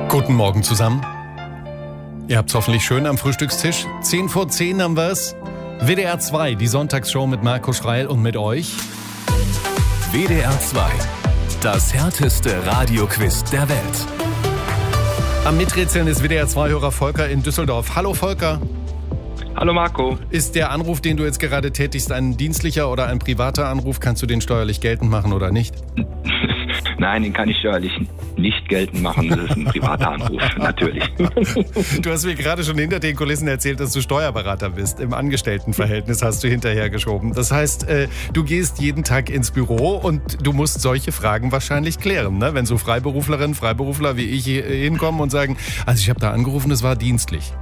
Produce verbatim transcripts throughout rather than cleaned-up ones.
Guten Morgen zusammen. Ihr habt's hoffentlich schön am Frühstückstisch. Zehn vor zehn haben wir's. W D R zwei, die Sonntagsshow mit Marco Schreil und mit euch. W D R zwei, das härteste Radioquiz der Welt. Am Miträtseln ist W D R zwei-Hörer Volker in Düsseldorf. Hallo Volker. Hallo Marco. Ist der Anruf, den du jetzt gerade tätigst, ein dienstlicher oder ein privater Anruf? Kannst du den steuerlich geltend machen oder nicht? Nein, den kann ich steuerlich nicht geltend machen. Das ist ein privater Anruf, natürlich. Du hast mir gerade schon hinter den Kulissen erzählt, dass du Steuerberater bist. Im Angestelltenverhältnis hast du hinterhergeschoben. Das heißt, du gehst jeden Tag ins Büro und du musst solche Fragen wahrscheinlich klären, ne? Wenn so Freiberuflerinnen, Freiberufler wie ich hinkommen und sagen, also ich habe da angerufen, das war dienstlich.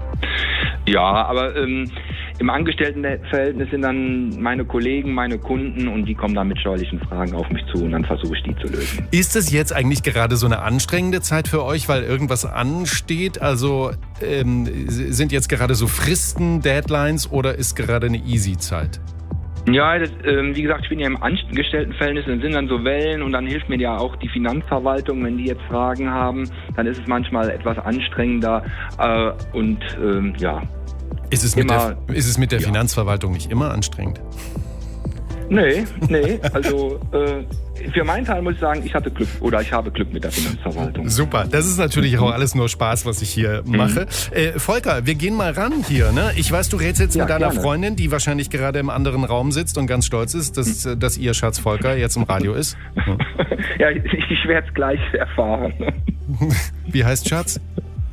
Ja, aber ähm, im Angestelltenverhältnis sind dann meine Kollegen, meine Kunden und die kommen dann mit steuerlichen Fragen auf mich zu und dann versuche ich die zu lösen. Ist es jetzt eigentlich gerade so eine anstrengende Zeit für euch, weil irgendwas ansteht? Also ähm, sind jetzt gerade so Fristen, Deadlines oder ist gerade eine easy Zeit? Ja, das, ähm, wie gesagt, ich bin ja im Angestelltenverhältnis, dann sind dann so Wellen und dann hilft mir ja auch die Finanzverwaltung, wenn die jetzt Fragen haben, dann ist es manchmal etwas anstrengender äh, und ähm, ja. Ist es, immer, mit der, ist es mit der ja. Finanzverwaltung nicht immer anstrengend? Nee, nee, also äh, für meinen Teil muss ich sagen, ich hatte Glück oder ich habe Glück mit der Finanzverwaltung. Super, das ist natürlich auch alles nur Spaß, was ich hier mhm. mache. Äh, Volker, wir gehen mal ran hier. Ne? Ich weiß, du rätselst ja, mit deiner gerne. Freundin, die wahrscheinlich gerade im anderen Raum sitzt und ganz stolz ist, dass, mhm. dass ihr Schatz Volker jetzt im Radio ist. Mhm. Ja, ich, ich werde es gleich erfahren. Wie heißt Schatz?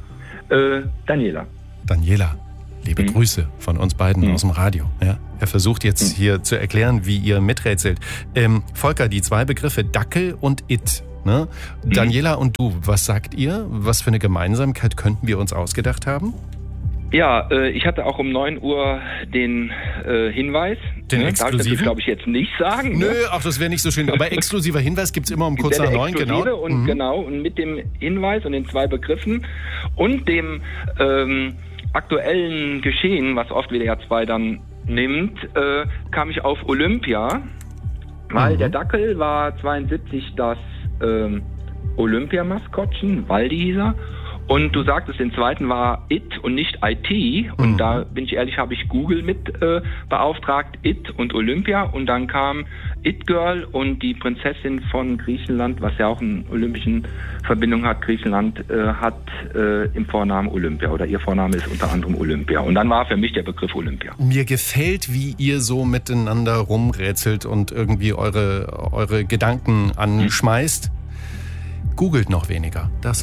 Äh, Daniela. Daniela. Liebe mhm. Grüße von uns beiden mhm. aus dem Radio. Ja, er versucht jetzt mhm. hier zu erklären, wie ihr miträtselt. Ähm, Volker, die zwei Begriffe Dackel und It. Ne? Mhm. Daniela und du, was sagt ihr? Was für eine Gemeinsamkeit könnten wir uns ausgedacht haben? Ja, äh, ich hatte auch um neun Uhr den äh, Hinweis. Den ne? exklusiven? Darf ich das, glaube ich, jetzt nicht sagen. Nö, ne? ach, das wäre nicht so schön. Aber exklusiver Hinweis gibt's immer um kurz nach neun, genau. Und mhm. genau, und mit dem Hinweis und den zwei Begriffen und dem ähm, aktuellen Geschehen, was oft W D R zwei dann nimmt, äh, kam ich auf Olympia, weil mhm. der Dackel war zweiundsiebzig das ähm, Olympiamaskottchen, Waldi hieß er. Und du sagtest, den zweiten war It und nicht I T. Und mhm. da, bin ich ehrlich, habe ich Google mit äh, beauftragt, It und Olympia. Und dann kam It Girl und die Prinzessin von Griechenland, was ja auch eine olympische Verbindung hat, Griechenland, äh, hat äh, im Vornamen Olympia. Oder ihr Vorname ist unter anderem Olympia. Und dann war für mich der Begriff Olympia. Mir gefällt, wie ihr so miteinander rumrätselt und irgendwie eure, eure Gedanken anschmeißt. Googelt noch weniger. Das.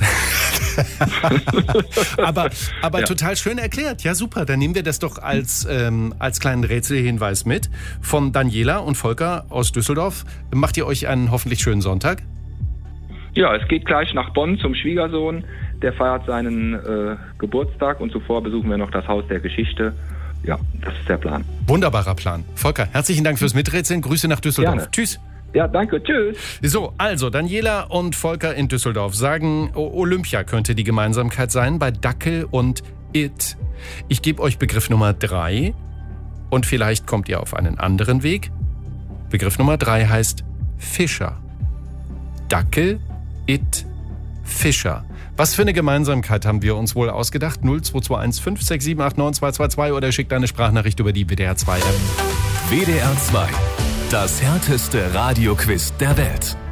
aber aber ja. total schön erklärt. Ja, super. Dann nehmen wir das doch als, ähm, als kleinen Rätselhinweis mit. Von Daniela und Volker aus Düsseldorf. Macht ihr euch einen hoffentlich schönen Sonntag? Ja, es geht gleich nach Bonn zum Schwiegersohn. Der feiert seinen äh, Geburtstag und zuvor besuchen wir noch das Haus der Geschichte. Ja, das ist der Plan. Wunderbarer Plan. Volker, herzlichen Dank fürs Miträtseln. Grüße nach Düsseldorf. Gerne. Tschüss. Ja, danke, tschüss. So, also Daniela und Volker in Düsseldorf sagen, Olympia könnte die Gemeinsamkeit sein bei Dackel und It. Ich gebe euch Begriff Nummer drei und vielleicht kommt ihr auf einen anderen Weg. Begriff Nummer drei heißt Fischer. Dackel, It, Fischer. Was für eine Gemeinsamkeit haben wir uns wohl ausgedacht? null zwei zwei eins fünf sechs sieben acht neun zwei zwei zwei oder schickt eine Sprachnachricht über die W D R zwei App. W D R zwei. Das härteste Radioquiz der Welt.